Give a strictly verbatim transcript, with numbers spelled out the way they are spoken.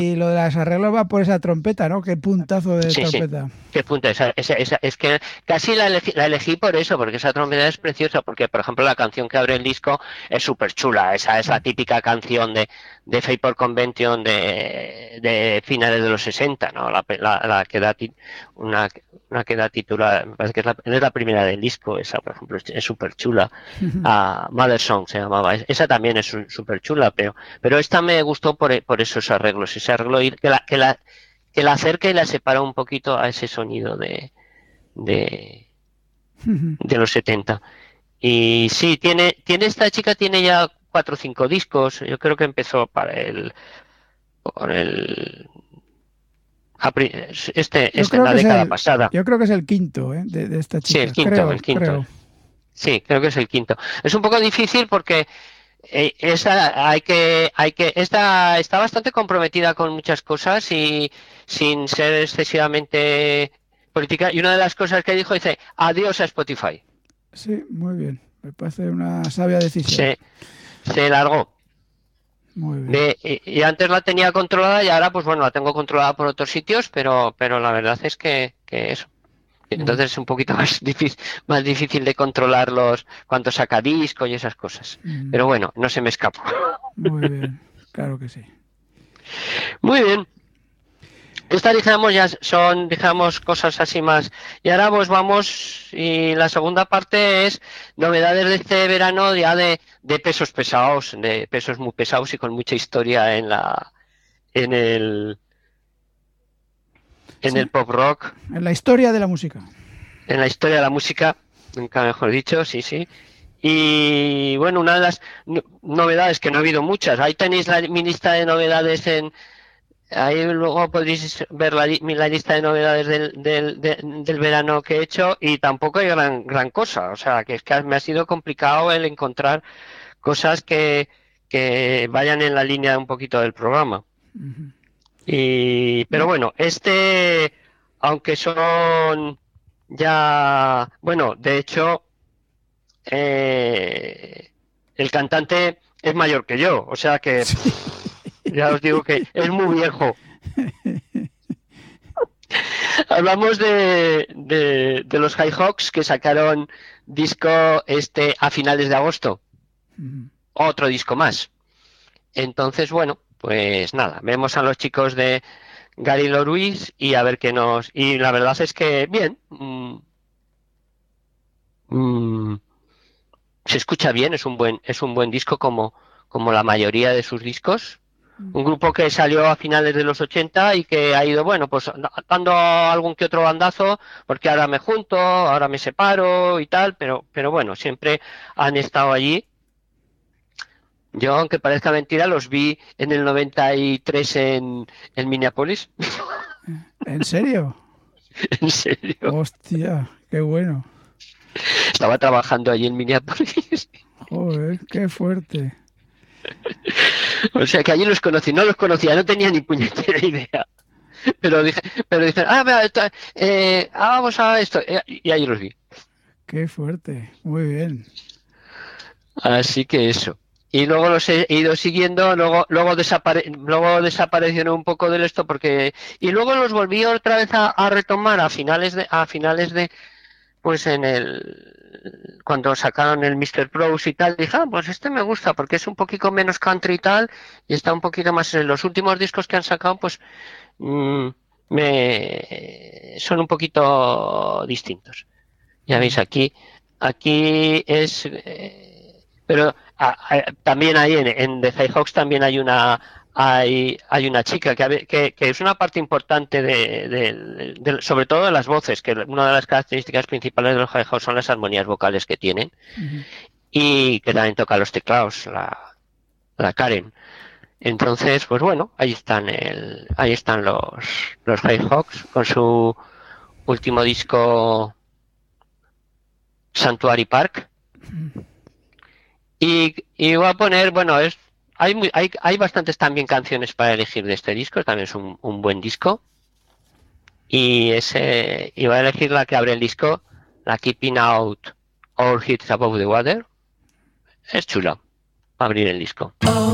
Y lo de las arreglos va por esa trompeta, ¿no? Qué puntazo de Sí, trompeta. sí. Qué punta, esa, esa, esa, es que casi la elegí, la elegí por eso, porque esa trompeta es preciosa, porque por ejemplo la canción que abre el disco es súper chula, esa es la típica canción de, de Faithful Convention de, de finales de los sesenta, ¿no? La, la, la que da ti, una, una que da titular, me parece que es la, es la primera del disco, esa por ejemplo es súper chula, uh, Mother Song se llamaba, esa también es súper chula, pero, pero esta me gustó por, por esos arreglos, ese arreglo que la, que la que la acerca y la separa un poquito a ese sonido de de, de los setenta. Y sí, tiene, tiene esta chica tiene ya cuatro o cinco discos. Yo creo que empezó para el por el este, este en la década el, pasada. Yo creo que es el quinto, ¿eh? de, de esta chica. Sí, el quinto, creo, el quinto. Creo. Sí, creo que es el quinto. Es un poco difícil porque eh, esa hay que hay que esta está bastante comprometida con muchas cosas y sin ser excesivamente política, y una de las cosas que dijo dice adiós a Spotify. Sí, muy bien, me parece una sabia decisión. Se, se largó. Muy bien. De, y, y antes la tenía controlada y ahora pues bueno, la tengo controlada por otros sitios, pero pero la verdad es que, que eso. Entonces es un poquito más difícil, más difícil de controlarlos cuando saca disco y esas cosas. Mm. Pero bueno, no se me escapó. Muy bien, claro que sí. Muy bien. Estas, digamos, ya son, digamos, cosas así más. Y ahora pues vamos, y la segunda parte es novedades de este verano ya de, de pesos pesados, de pesos muy pesados y con mucha historia en la, en el, en sí. el pop rock. En la historia de la música. En la historia de la música, nunca mejor dicho, sí, sí. Y bueno, una de las no, novedades, que no ha habido muchas, ahí tenéis la, mi lista de novedades en... Ahí luego podréis ver la, la lista de novedades del, del, del, del verano que he hecho, y tampoco hay gran, gran cosa. O sea, que es que me ha sido complicado el encontrar cosas que, que vayan en la línea un poquito del programa. Uh-huh. Y, pero bueno, este, aunque son ya, bueno, de hecho, eh, el cantante es mayor que yo, o sea que... Ya os digo que es muy viejo. Hablamos de, de, de los Hi-Hawks, que sacaron disco este a finales de agosto. Mm. Otro disco más. Entonces, bueno, pues nada, vemos a los chicos de Gary Luis y a ver qué nos... Y la verdad es que, bien, mm, mm, se escucha bien, es un buen, es un buen disco como, como la mayoría de sus discos. Un grupo que salió a finales de los ochenta y que ha ido, bueno, pues dando algún que otro bandazo, porque ahora me junto, ahora me separo y tal, pero, pero bueno, siempre han estado allí. Yo, aunque parezca mentira, los vi en el noventa y tres en, en Minneapolis. ¿En serio? En serio. Hostia, qué bueno. Estaba trabajando allí en Minneapolis. Joder, qué fuerte. O sea que allí los conocí, no los conocía, no tenía ni puñetera idea. Pero dije, pero dicen, ah, mira, esto, eh, ah, vamos a esto, y ahí los vi. Qué fuerte, muy bien. Así que eso. Y luego los he ido siguiendo, luego luego, desapare luego desaparecieron un poco del esto porque y luego los volví otra vez a, a retomar a finales de a finales de pues en el cuando sacaron el mister Prose y tal, dije, ah, pues este me gusta porque es un poquito menos country y tal, y está un poquito más en los últimos discos que han sacado, pues mmm, me son un poquito distintos. Ya veis, aquí aquí es eh, pero a, a, también hay en, en The Hi-Hawks también hay una hay hay una chica que, que, que es una parte importante de, de, de, de sobre todo de las voces, que una de las características principales de los Hi-Hawks son las armonías vocales que tienen. Uh-huh. Y que también toca los teclados, la, la Karen. Entonces, pues bueno, ahí están el, ahí están los los Hi-Hawks con su último disco Sanctuary Park. Uh-huh. Y, y voy a poner, bueno, es Hay, muy, hay, hay bastantes también canciones para elegir de este disco, también es un, un buen disco. Y ese y voy a elegir la que abre el disco, la Keeping Out All Hits Above the Water. Es chula para abrir el disco.